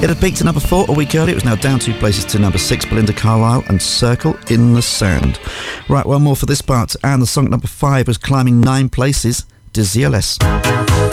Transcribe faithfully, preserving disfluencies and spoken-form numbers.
It had peaked to number four a week earlier. It was now down two places to number six, Belinda Carlisle and Circle in the Sand. Right, one more for this part, and the song number five was climbing nine places, Dizzy Less.